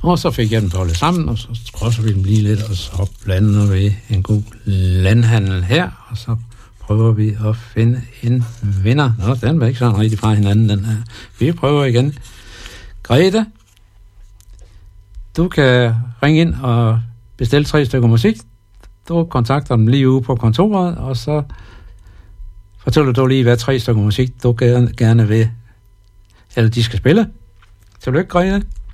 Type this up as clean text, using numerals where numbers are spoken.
Og så fik jeg dem foldet sammen, og så krydser vi dem lige lidt, og så blander vi en god landhandel her, og så prøver vi at finde en vinder. Nå, den var ikke sådan rigtig fra hinanden, den her. Vi prøver igen. Grete, du kan ringe ind og bestille 3 stykker musik. Du kontakter dem lige ude på kontoret, og så fortæller du lige, hvad 3 stykker musik du gerne vil, eller de skal spille. Tillykke, Grete.